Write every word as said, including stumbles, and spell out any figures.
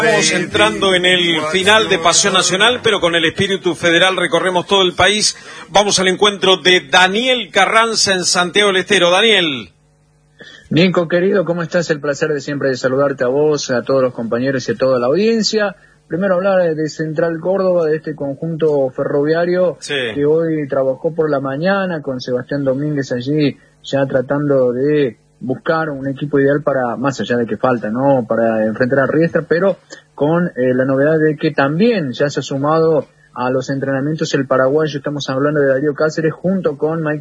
Estamos entrando en el final de Pasión Nacional, pero con el espíritu federal recorremos todo el país. Vamos al encuentro de Daniel Carranza en Santiago del Estero. Daniel. Nico, querido, ¿cómo estás? El placer de siempre de saludarte a vos, a todos los compañeros y a toda la audiencia. Primero hablar de Central Córdoba, de este conjunto ferroviario sí. que hoy trabajó por la mañana con Sebastián Domínguez allí, ya tratando de buscar un equipo ideal para, más allá de que falta, ¿no?, para enfrentar a Riestra, pero con eh, la novedad de que también ya se ha sumado a los entrenamientos el paraguayo, estamos hablando de Darío Cáceres, junto con Michael